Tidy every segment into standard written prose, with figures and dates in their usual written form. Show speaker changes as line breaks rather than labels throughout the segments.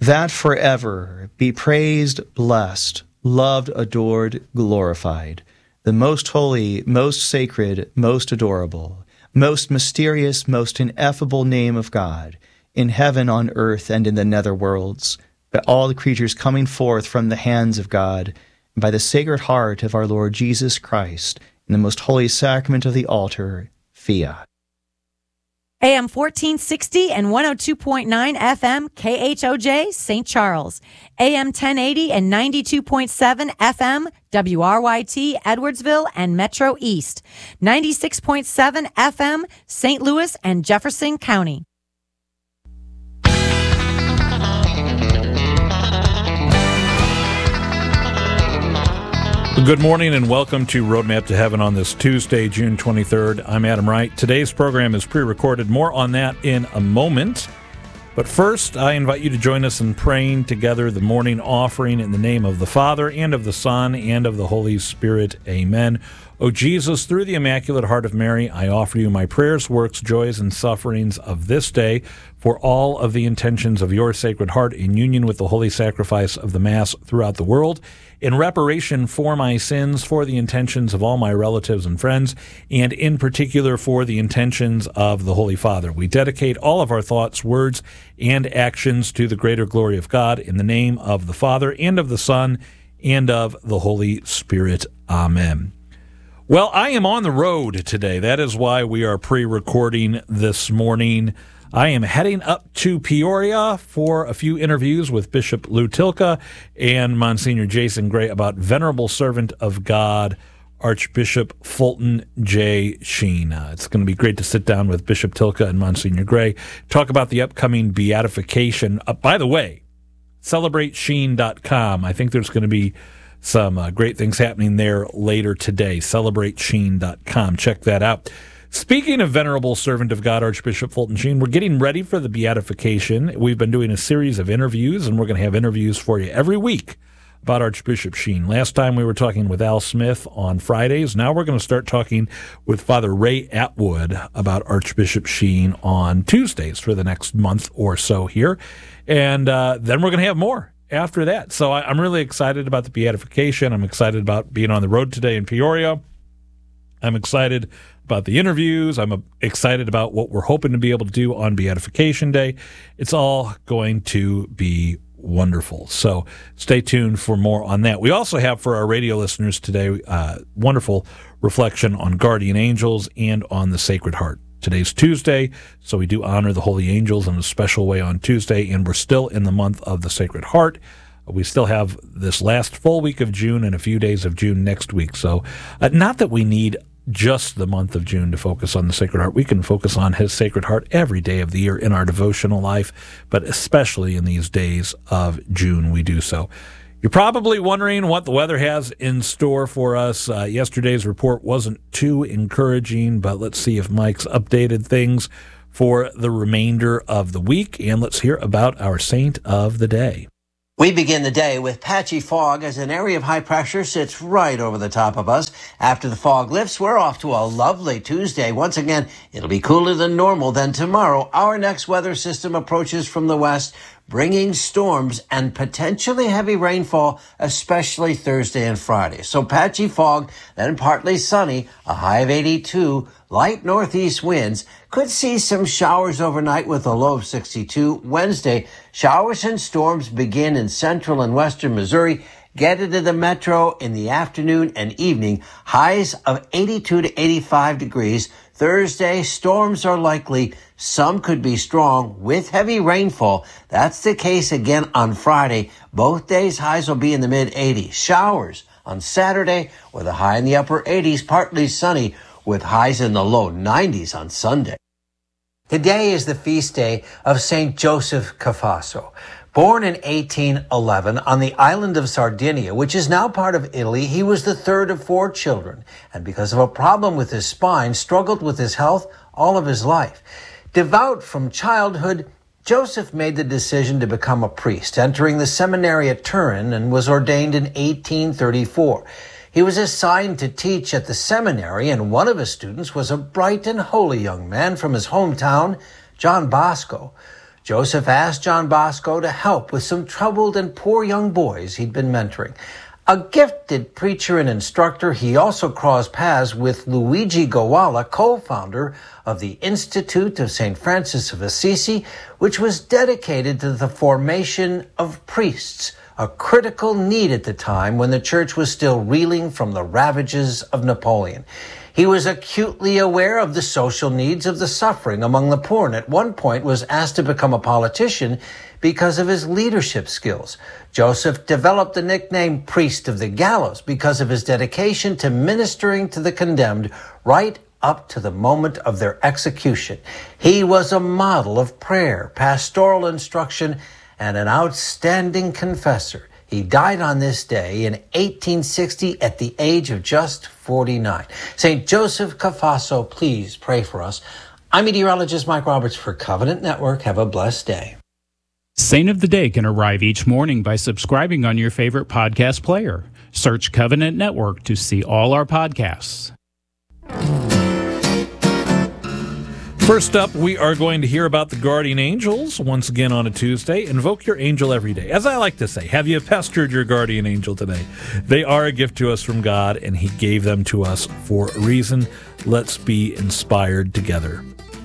that forever be praised, blessed, loved, adored, glorified, the most holy, most sacred, most adorable, most mysterious, most ineffable name of God, in heaven, on earth, and in the nether worlds, by all the creatures coming forth from the hands of God, and by the Sacred Heart of our Lord Jesus Christ, in the most holy sacrament of the altar, fiat.
AM 1460 and 102.9 FM KHOJ St. Charles. AM 1080 and 92.7 FM WRYT Edwardsville and Metro East. 96.7 FM St. Louis and Jefferson County.
Good morning and welcome to Roadmap to Heaven on this Tuesday, June 23rd. I'm Adam Wright. Today's program is pre-recorded. More on that in a moment. But first, I invite you to join us in praying together the morning offering in the name of the Father, and of the Son, and of the Holy Spirit. Amen. O Jesus, through the Immaculate Heart of Mary, I offer you my prayers, works, joys, and sufferings of this day for all of the intentions of your Sacred Heart in union with the holy sacrifice of the Mass throughout the world, in reparation for my sins, for the intentions of all my relatives and friends, and in particular for the intentions of the Holy Father. We dedicate all of our thoughts, words, and actions to the greater glory of God, in the name of the Father, and of the Son, and of the Holy Spirit. Amen. Well, I am on the road today. That is why we are pre-recording this morning. I am heading up to Peoria for a few interviews with Bishop Lou Tilka and Monsignor Jason Gray about Venerable Servant of God, Archbishop Fulton J. Sheen. It's going to be great to sit down with Bishop Tilka and Monsignor Gray, talk about the upcoming beatification. By the way, CelebrateSheen.com. I think there's going to be some great things happening there later today. CelebrateSheen.com. Check that out. Speaking of Venerable Servant of God, Archbishop Fulton Sheen, we're getting ready for the beatification. We've been doing a series of interviews, and we're going to have interviews for you every week about Archbishop Sheen. Last time we were talking with Al Smith on Fridays. Now we're going to start talking with Father Ray Atwood about Archbishop Sheen on Tuesdays for the next month or so here. And then we're going to have more after that. So I'm really excited about the beatification. I'm excited about being on the road today in Peoria. I'm excited about the interviews. I'm excited about what we're hoping to be able to do on Beatification Day. It's all going to be wonderful. So stay tuned for more on that. We also have for our radio listeners today wonderful reflection on guardian angels and on the Sacred Heart. Today's Tuesday, so we do honor the holy angels in a special way on Tuesday, and we're still in the month of the Sacred Heart. We still have this last full week of June and a few days of June next week. So not that we need just the month of June to focus on the Sacred Heart. We can focus on his Sacred Heart every day of the year in our devotional life, but especially in these days of June we do so. You're probably wondering what the weather has in store for us. Yesterday's report wasn't too encouraging, but let's see if Mike's updated things for the remainder of the week, and let's hear about our saint of the day.
We begin the day with patchy fog as an area of high pressure sits right over the top of us. After the fog lifts, we're off to a lovely Tuesday. Once again, it'll be cooler than normal. Then tomorrow, our next weather system approaches from the west, bringing storms and potentially heavy rainfall, especially Thursday and Friday. So patchy fog, then partly sunny, a high of 82, light northeast winds. Could see some showers overnight with a low of 62. Wednesday, showers and storms begin in central and western Missouri, get into the metro in the afternoon and evening, highs of 82 to 85 degrees. Thursday, storms are likely. Some could be strong with heavy rainfall. That's the case again on Friday. Both days, highs will be in the mid-80s. Showers on Saturday with a high in the upper 80s, partly sunny with highs in the low 90s on Sunday. Today is the feast day of St. Joseph Cafasso. Born in 1811 on the island of Sardinia, which is now part of Italy, he was the third of 4 children, and because of a problem with his spine, struggled with his health all of his life. Devout from childhood, Joseph made the decision to become a priest, entering the seminary at Turin, and was ordained in 1834. He was assigned to teach at the seminary, and one of his students was a bright and holy young man from his hometown, John Bosco. Joseph asked John Bosco to help with some troubled and poor young boys he'd been mentoring. A gifted preacher and instructor, he also crossed paths with Luigi Gowalla, co-founder of the Institute of St. Francis of Assisi, which was dedicated to the formation of priests, a critical need at the time when the church was still reeling from the ravages of Napoleon. He was acutely aware of the social needs of the suffering among the poor, and at one point was asked to become a politician because of his leadership skills. Joseph developed the nickname Priest of the Gallows because of his dedication to ministering to the condemned right up to the moment of their execution. He was a model of prayer, pastoral instruction, and an outstanding confessor. He died on this day in 1860 at the age of just 49. St. Joseph Cafasso, please pray for us. I'm meteorologist Mike Roberts for Covenant Network. Have a blessed day.
Saint of the Day can arrive each morning by subscribing on your favorite podcast player. Search Covenant Network to see all our podcasts.
First up, we are going to hear about the guardian angels once again on a Tuesday. Invoke your angel every day. As I like to say, have you pestered your guardian angel today? They are a gift to us from God, and He gave them to us for a reason. Let's be inspired together.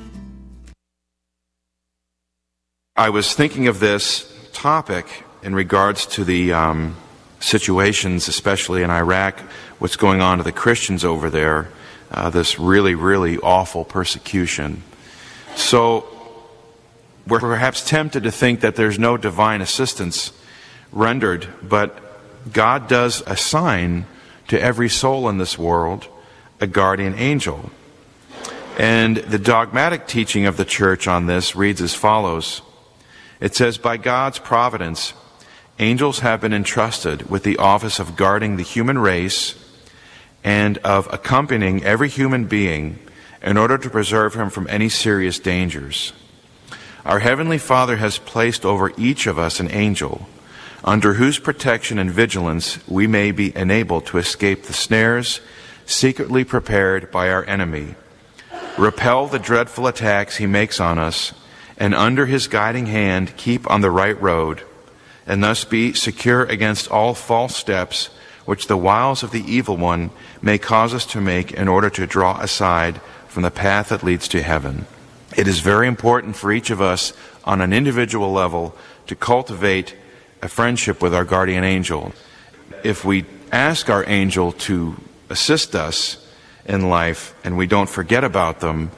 I was thinking of this topic in regards to the situations, especially in Iraq, what's going on to the Christians over there, this really, really awful persecution. So we're perhaps tempted to think that there's no divine assistance rendered, but God does assign to every soul in this world a guardian angel. And the dogmatic teaching of the church on this reads as follows. It says, by God's providence, angels have been entrusted with the office of guarding the human race and of accompanying every human being in order to preserve him from any serious dangers. Our Heavenly Father has placed over each of us an angel, under whose protection and vigilance we may be enabled to escape the snares secretly prepared by our enemy, repel the dreadful attacks he makes on us, and under his guiding hand keep on the right road, and thus be secure against all false steps which the wiles of the evil one may cause us to make in order to draw aside from the path that leads to heaven. It is very important for each of us on an individual level to cultivate a friendship with our guardian angel. If we ask our angel to assist us in life and we don't forget about them,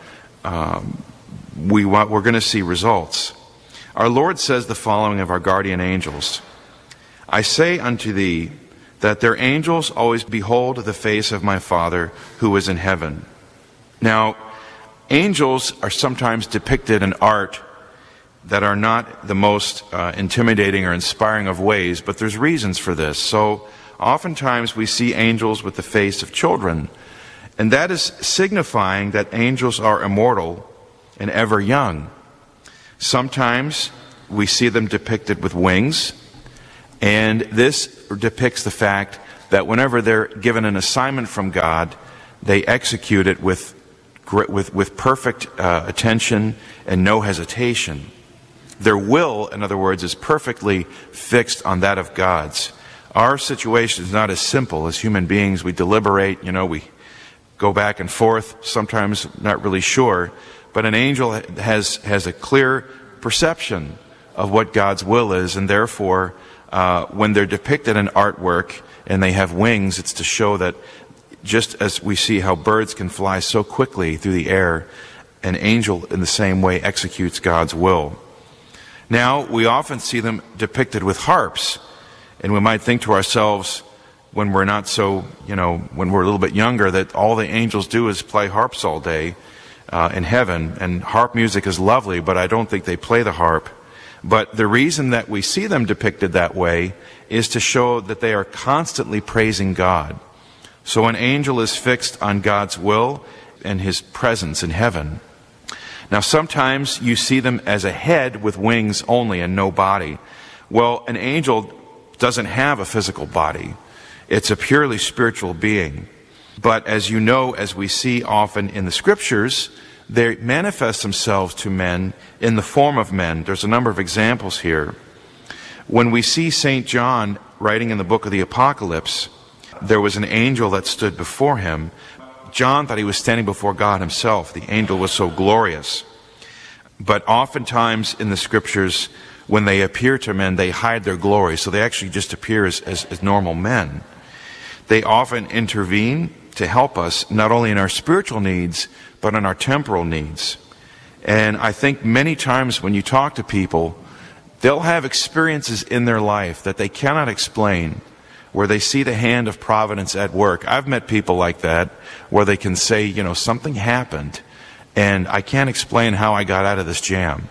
we're going to see results. Our Lord says the following of our guardian angels. I say unto thee that their angels always behold the face of my Father who is in heaven. Now, angels are sometimes depicted in art that are not the most intimidating or inspiring of ways, but there's reasons for this. So oftentimes we see angels with the face of children, and that is signifying that angels are immortal and ever young. Sometimes we see them depicted with wings, and this depicts the fact that whenever they're given an assignment from God, they execute it with perfect attention and no hesitation. Their will, in other words, is perfectly fixed on that of God's. Our situation is not as simple as human beings. We deliberate, we go back and forth, sometimes not really sure. But an angel has a clear perception of what God's will is, and therefore, when they're depicted in artwork and they have wings, it's to show that just as we see how birds can fly so quickly through the air, an angel in the same way executes God's will. Now, we often see them depicted with harps, and we might think to ourselves, when we're not so, when we're a little bit younger, that all the angels do is play harps all day in heaven, and harp music is lovely, but I don't think they play the harp. But the reason that we see them depicted that way is to show that they are constantly praising God. So an angel is fixed on God's will and His presence in heaven. Now sometimes you see them as a head with wings only and no body. Well, an angel doesn't have a physical body. It's a purely spiritual being. But as you know, as we see often in the scriptures, they manifest themselves to men in the form of men. There's a number of examples here. When we see St. John writing in the book of the Apocalypse, there was an angel that stood before him. John thought he was standing before God himself. The angel was so glorious. But oftentimes in the scriptures, when they appear to men, they hide their glory. So they actually just appear as normal men. They often intervene to help us, not only in our spiritual needs, but in our temporal needs. And I think many times when you talk to people, they'll have experiences in their life that they cannot explain, where they see the hand of providence at work. I've met people like that, where they can say, something happened, and I can't explain how I got out of this jam.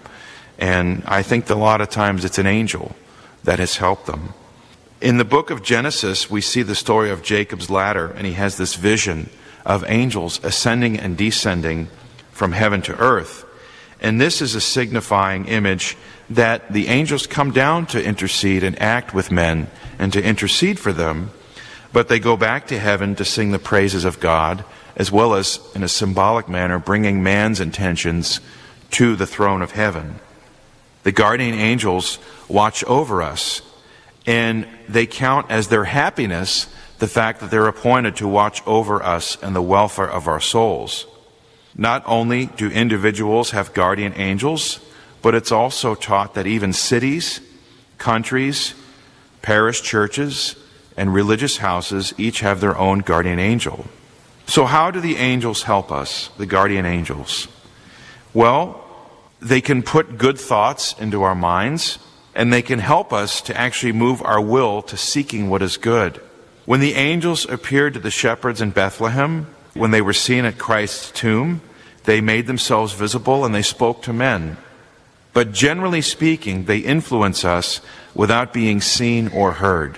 And I think that a lot of times it's an angel that has helped them. In the book of Genesis, we see the story of Jacob's ladder, and he has this vision of angels ascending and descending from heaven to earth. And this is a signifying image that the angels come down to intercede and act with men and to intercede for them, but they go back to heaven to sing the praises of God, as well as, in a symbolic manner, bringing man's intentions to the throne of heaven. The guardian angels watch over us, and they count as their happiness the fact that they're appointed to watch over us and the welfare of our souls. Not only do individuals have guardian angels, but it's also taught that even cities, countries, parish churches, and religious houses each have their own guardian angel. So how do the angels help us, the guardian angels? Well, they can put good thoughts into our minds, and they can help us to actually move our will to seeking what is good. When the angels appeared to the shepherds in Bethlehem, when they were seen at Christ's tomb, they made themselves visible and they spoke to men. But generally speaking, they influence us without being seen or heard.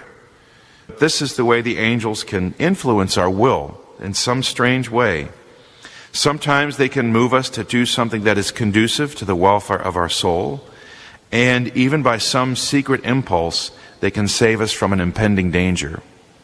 This is the way the angels can influence our will in some strange way. Sometimes they can move us to do something that is conducive to the welfare of our soul, and even by some secret impulse, they can save us from an impending danger.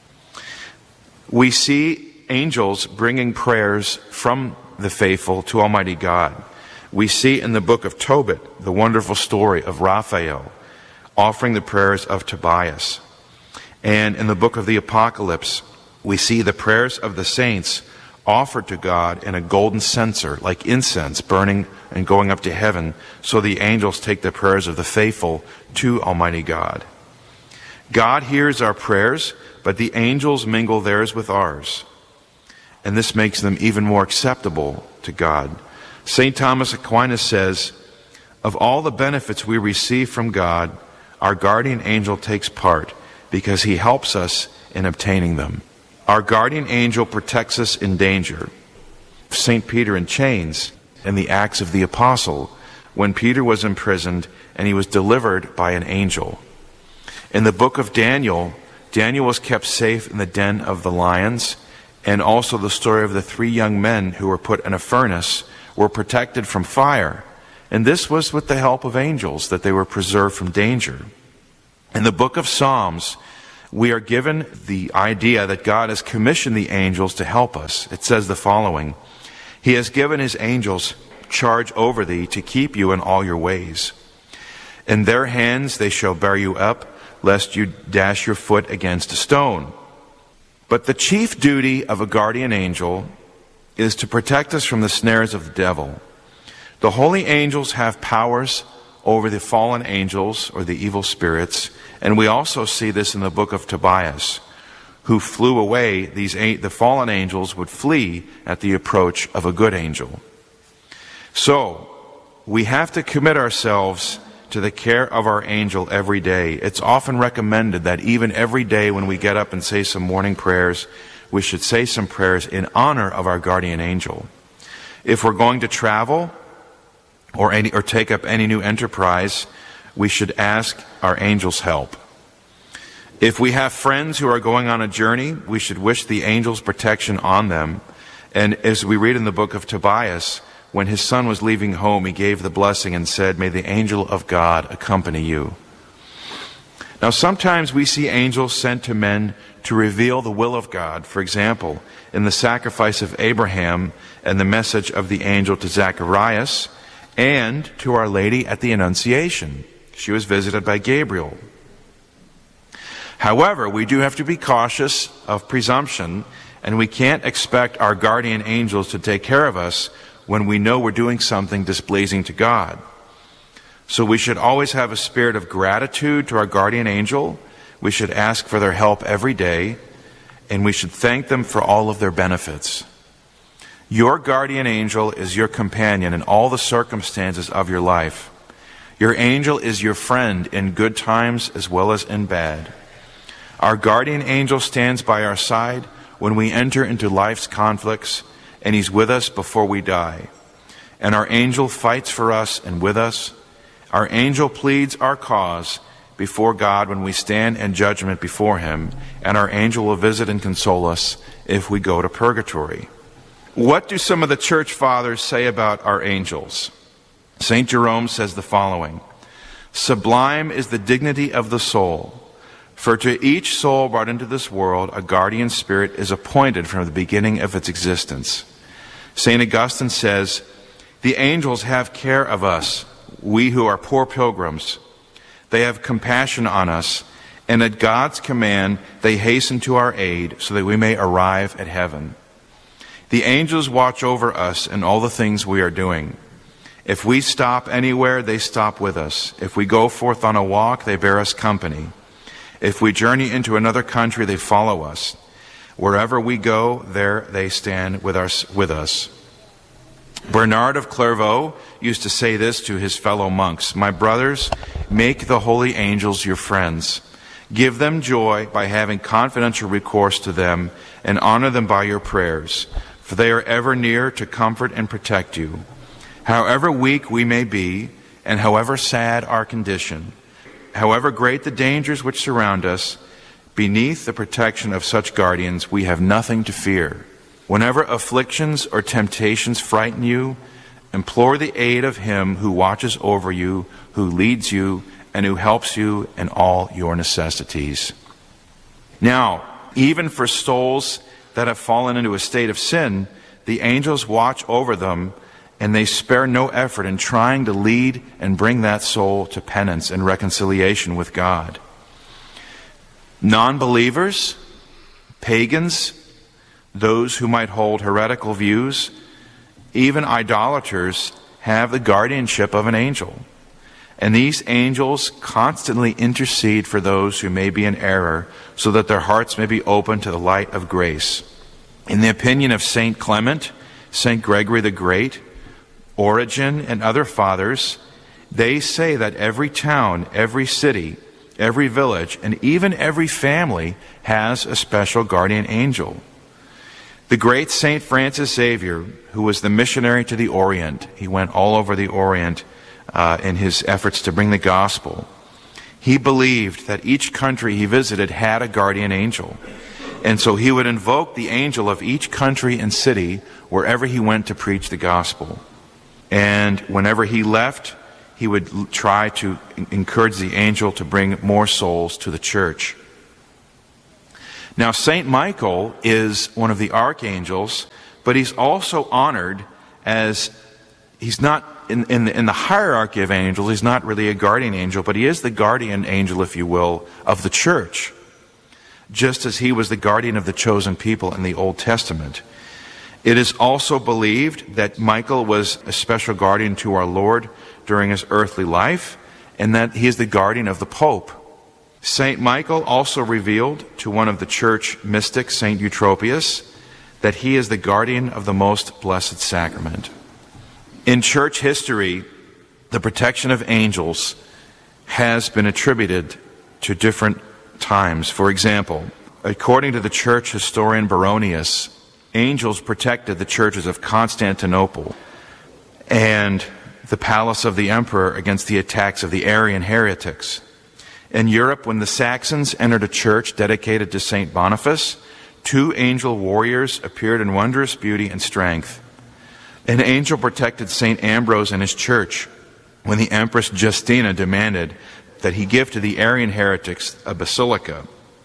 We see angels bringing prayers from the faithful to Almighty God. We see in the book of Tobit the wonderful story of Raphael offering the prayers of Tobias. And in the book of the Apocalypse, we see the prayers of the saints offered to God in a golden censer, like incense, burning and going up to heaven, so the angels take the prayers of the faithful to Almighty God. God hears our prayers, but the angels mingle theirs with ours. And this makes them even more acceptable to God. St. Thomas Aquinas says, of all the benefits we receive from God, our guardian angel takes part because he helps us in obtaining them. Our guardian angel protects us in danger. St. Peter in chains in the Acts of the Apostle, when Peter was imprisoned and he was delivered by an angel. In the book of Daniel, Daniel was kept safe in the den of the lions, and also the story of the 3 young men who were put in a furnace were protected from fire. And this was with the help of angels that they were preserved from danger. In the book of Psalms, we are given the idea that God has commissioned the angels to help us. It says the following, He has given His angels charge over thee to keep you in all your ways. In their hands they shall bear you up, lest you dash your foot against a stone. But the chief duty of a guardian angel is to protect us from the snares of the devil. The holy angels have powers over the fallen angels or the evil spirits, and we also see this in the book of Tobias, who flew away. The fallen angels would flee at the approach of a good angel. So, we have to commit ourselves to the care of our angel every day. It's often recommended that even every day when we get up and say some morning prayers, we should say some prayers in honor of our guardian angel. If we're going to travel or take up any new enterprise, we should ask our angel's help. If we have friends who are going on a journey, we should wish the angel's protection on them. And as we read in the book of Tobias, when his son was leaving home, he gave the blessing and said, "May the angel of God accompany you." Now, sometimes we see angels sent to men to reveal the will of God, for example, in the sacrifice of Abraham and the message of the angel to Zacharias, and to Our Lady at the Annunciation. She was visited by Gabriel. However, we do have to be cautious of presumption, and we can't expect our guardian angels to take care of us when we know we're doing something displeasing to God. So we should always have a spirit of gratitude to our guardian angel. We should ask for their help every day, and we should thank them for all of their benefits. Your guardian angel is your companion in all the circumstances of your life. Your angel is your friend in good times as well as in bad. Our guardian angel stands by our side when we enter into life's conflicts, and he's with us before we die. And our angel fights for us and with us. Our angel pleads our cause before God when we stand in judgment before him, and our angel will visit and console us if we go to purgatory. What do some of the church fathers say about our angels? St. Jerome says the following: "Sublime is the dignity of the soul, for to each soul brought into this world a guardian spirit is appointed from the beginning of its existence." St. Augustine says, "The angels have care of us, we who are poor pilgrims. They have compassion on us, and at God's command they hasten to our aid so that we may arrive at heaven. The angels watch over us in all the things we are doing. If we stop anywhere, they stop with us. If we go forth on a walk, they bear us company. If we journey into another country, they follow us. Wherever we go, there they stand with us. Bernard of Clairvaux used to say this to his fellow monks: "My brothers, make the holy angels your friends. Give them joy by having confidential recourse to them, and honor them by your prayers, for they are ever near to comfort and protect you. However weak we may be, and however sad our condition, however great the dangers which surround us, beneath the protection of such guardians we have nothing to fear. Whenever afflictions or temptations frighten you, implore the aid of him who watches over you, who leads you, and who helps you in all your necessities." Now, even for souls that have fallen into a state of sin, the angels watch over them, and they spare no effort in trying to lead and bring that soul to penance and reconciliation with God. Non-believers, pagans, those who might hold heretical views, even idolaters, have the guardianship of an angel. And these angels constantly intercede for those who may be in error, so that their hearts may be open to the light of grace. In the opinion of St. Clement, St. Gregory the Great, Origen, and other fathers, they say that every town, every city, every village, and even every family has a special guardian angel. The great St. Francis Xavier, who was the missionary to the Orient, he went all over the Orient in his efforts to bring the gospel. He believed that each country he visited had a guardian angel. And so he would invoke the angel of each country and city wherever he went to preach the gospel. And whenever he left, he would try to encourage the angel to bring more souls to the church. Now, St. Michael is one of the archangels, but he's also honored as, he's not in the hierarchy of angels, he's not really a guardian angel, but he is the guardian angel, if you will, of the church, just as he was the guardian of the chosen people in the Old Testament. It is also believed that Michael was a special guardian to our Lord during his earthly life, and that he is the guardian of the Pope. St. Michael also revealed to one of the church mystics, St. Eutropius, that he is the guardian of the most blessed sacrament. In church history, the protection of angels has been attributed to different times. For example, according to the church historian Baronius, angels protected the churches of Constantinople and the palace of the emperor against the attacks of the Arian heretics. In Europe, when the Saxons entered a church dedicated to St. Boniface, 2 angel warriors appeared in wondrous beauty and strength. An angel protected St. Ambrose and his church when the Empress Justina demanded that he give to the Arian heretics a basilica.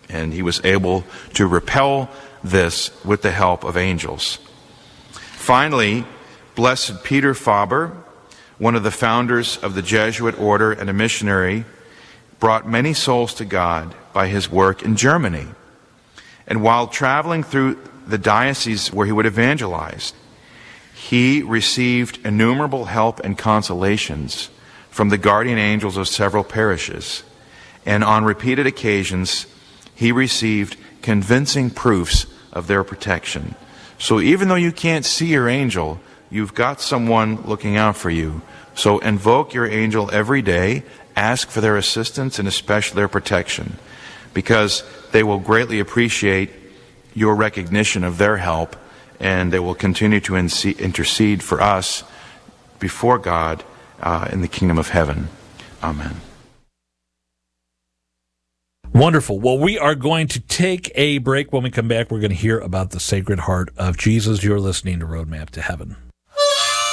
And he was able to repel this with the help of angels. Finally, Blessed Peter Faber, one of the founders of the Jesuit order and a missionary, brought many souls to God by his work in Germany. And while traveling through the diocese where he would evangelize, he received innumerable help and consolations from the guardian angels of several parishes. And on repeated occasions, he received convincing proofs of their protection. So even though you can't see your angel, you've got someone looking out for you. So invoke your angel every day, ask for their assistance and especially their protection, because they will greatly appreciate your recognition of their help, and they will continue to intercede for us before God in the kingdom of heaven. Amen.
Wonderful. Well, we are going to take a break. When we come back, we're going to hear about the Sacred Heart of Jesus. You're listening to Roadmap to Heaven.